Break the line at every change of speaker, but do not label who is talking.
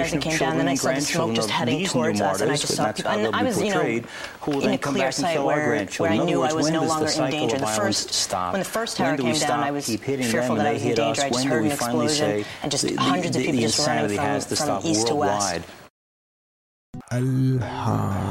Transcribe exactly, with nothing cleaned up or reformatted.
as it came down. Then I saw the smoke just heading towards us, and I just saw people. And I was, you know, in a clear sight where, where I knew I was no longer in danger. The first, when the first tower came down, I was fearful that I was in danger. I just heard an explosion, and just hundreds of people just running from, from east to west.